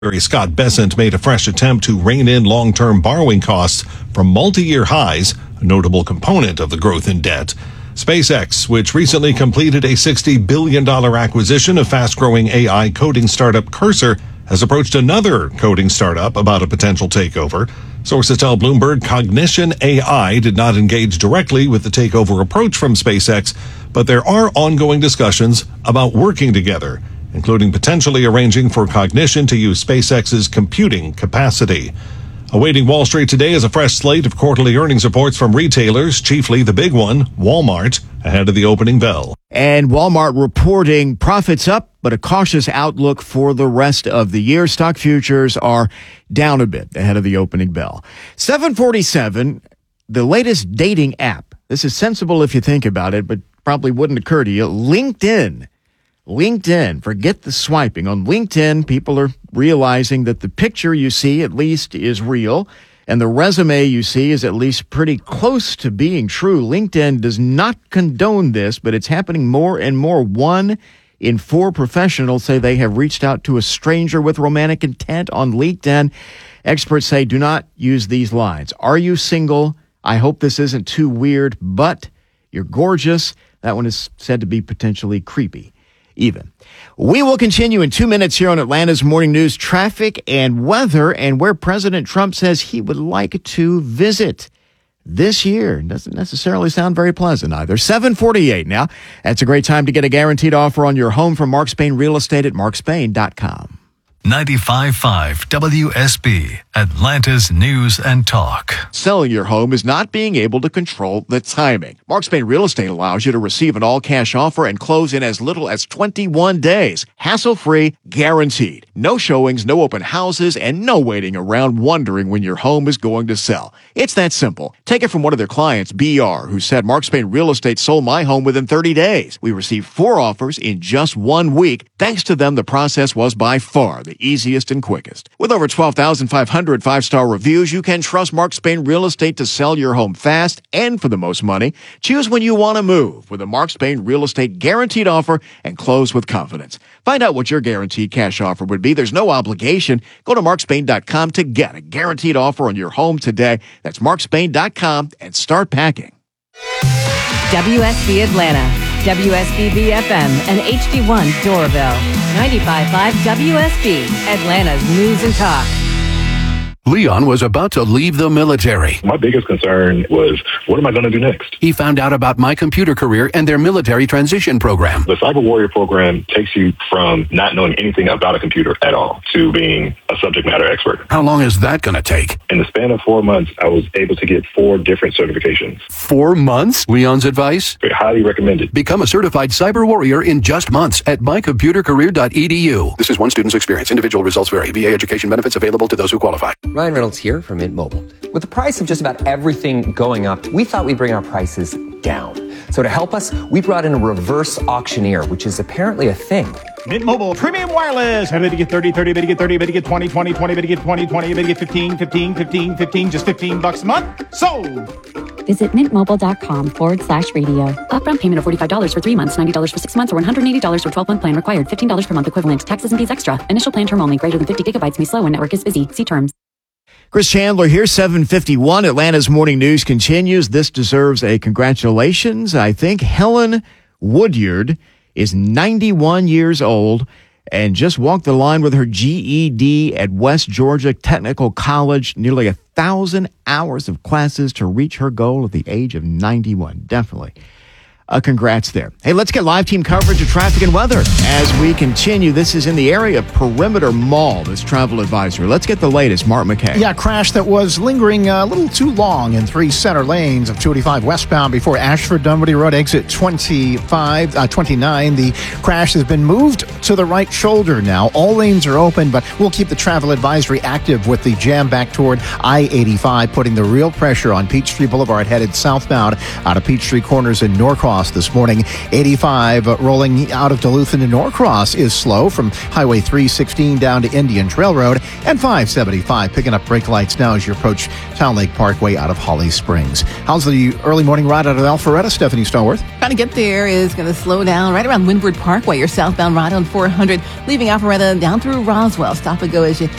Scott Bessent made a fresh attempt to rein in long-term borrowing costs from multi-year highs, a notable component of the growth in debt. SpaceX, which recently completed a $60 billion acquisition of fast-growing AI coding startup Cursor, has approached another coding startup about a potential takeover. Sources tell Bloomberg Cognition AI did not engage directly with the takeover approach from SpaceX, but there are ongoing discussions about working together, including potentially arranging for Cognition to use SpaceX's computing capacity. Awaiting Wall Street today is a fresh slate of quarterly earnings reports from retailers, chiefly the big one, Walmart, ahead of the opening bell. And Walmart reporting profits up, but a cautious outlook for the rest of the year. Stock futures are down a bit ahead of the opening bell. 747, the latest dating app. This is sensible if you think about it, but probably wouldn't occur to you. LinkedIn, forget the swiping. On LinkedIn, people are realizing that the picture you see at least is real, and the resume you see is at least pretty close to being true. LinkedIn does not condone this, but it's happening more and more. 1 in 4 professionals say they have reached out to a stranger with romantic intent on LinkedIn. Experts say do not use these lines. Are you single? I hope this isn't too weird, but you're gorgeous. That one is said to be potentially creepy. Even. We will continue in 2 minutes here on Atlanta's Morning News, traffic and weather, and where President Trump says he would like to visit this year. Doesn't necessarily sound very pleasant either. 7:48 now. That's a great time to get a guaranteed offer on your home from Mark Spain Real Estate at markspain.com. 95.5 WSB, Atlanta's News and Talk. Selling your home is not being able to control the timing. Mark Spain Real Estate allows you to receive an all-cash offer and close in as little as 21 days. Hassle-free, guaranteed. No showings, no open houses, and no waiting around wondering when your home is going to sell. It's that simple. Take it from one of their clients, BR, who said Mark Spain Real Estate sold my home within 30 days. We received 4 offers in just 1 week. Thanks to them, the process was by far the easiest and quickest. With over 12,500 5-star reviews, you can trust Mark Spain Real Estate to sell your home fast and for the most money. Choose when you want to move with a Mark Spain Real Estate guaranteed offer and close with confidence. Find out what your guaranteed cash offer would be. There's no obligation. Go to markspain.com to get a guaranteed offer on your home today. That's markspain.com and start packing. WSB Atlanta, WSBB FM, and HD1 Doraville. 95.5 WSB, Atlanta's News and Talk. Leon was about to leave the military. My biggest concern was, what am I going to do next? He found out about My Computer Career and their military transition program. The Cyber Warrior program takes you from not knowing anything about a computer at all to being a subject matter expert. How long is that going to take? In the span of 4 months, I was able to get 4 different certifications. 4 months? Leon's advice? Highly recommended. Become a certified cyber warrior in just months at mycomputercareer.edu. This is one student's experience. Individual results vary. VA education benefits available to those who qualify. Ryan Reynolds here from Mint Mobile. With the price of just about everything going up, we thought we'd bring our prices down. So to help us, we brought in a reverse auctioneer, which is apparently a thing. Mint Mobile Premium Wireless. How to get 30, 30, to get 30, to get 20, 20, 20, to get 20, 20, to get 15, 15, 15, 15, just $15 a month. Sold! Visit mintmobile.com/radio. Upfront payment of $45 for 3 months, $90 for 6 months, or $180 for 12-month plan required. $15 per month equivalent. Taxes and fees extra. Initial plan term only. Greater than 50 gigabytes may slow when network is busy. See terms. Chris Chandler here, 7:51. Atlanta's Morning News continues. This deserves a congratulations. I think Helen Woodyard is 91 years old and just walked the line with her GED at West Georgia Technical College. Nearly 1,000 hours of classes to reach her goal at the age of 91. Definitely. Congrats there. Hey, let's get live team coverage of traffic and weather as we continue. This is in the area of Perimeter Mall, this travel advisory. Let's get the latest. Mark McKay. Yeah, crash that was lingering a little too long in 3 center lanes of 285 westbound before Ashford Dunwoody Road, exit 29. The crash has been moved to the right shoulder now. All lanes are open, but we'll keep the travel advisory active with the jam back toward I-85, putting the real pressure on Peachtree Boulevard headed southbound out of Peachtree Corners in Norcross. Norcross this morning. 85 rolling out of Duluth into Norcross is slow from Highway 316 down to Indian Trail Road, and 575 picking up brake lights now as you approach Town Lake Parkway out of Holly Springs. How's the early morning ride out of Alpharetta, Stephanie Stallworth? Trying to get there is going to slow down right around Windward Parkway. Your southbound ride on 400, leaving Alpharetta down through Roswell. Stop and go as you